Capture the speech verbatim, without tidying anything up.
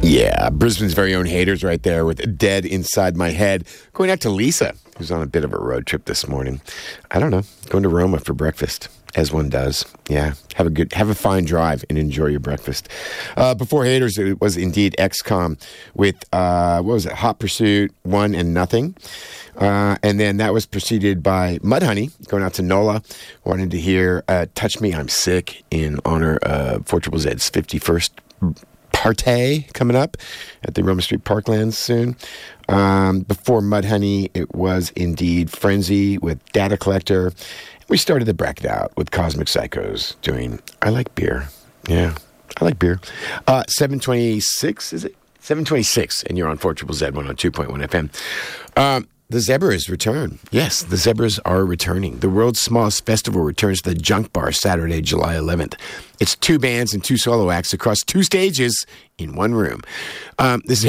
Yeah, Brisbane's very own Haters right there with Dead Inside My Head. Going out to Lisa, who's on a bit of a road trip this morning. I don't know, going to Roma for breakfast, as one does. Yeah, have a good, have a fine drive and enjoy your breakfast. Uh, before Haters, it was indeed X COM with, uh, what was it, Hot Pursuit, One and Nothing. Uh, and then that was preceded by Mudhoney, going out to Nola. Wanted to hear uh, Touch Me, I'm Sick, in honor of four Triple Z's fifty-first party coming up at the Roma Street Parklands soon. Um, before Mudhoney, it was indeed Frenzy with Data Collector. We started the bracket out with Cosmic Psychos doing I Like Beer. Yeah, I like beer. Uh, seven twenty-six, is it? seven twenty-six, and you're on four Triple Z one oh two point one F M. Um, The Zebras return. Yes, the Zebras are returning. The world's smallest festival returns to the Junk Bar Saturday, July eleventh. It's two bands and two solo acts across two stages in one room. Um, the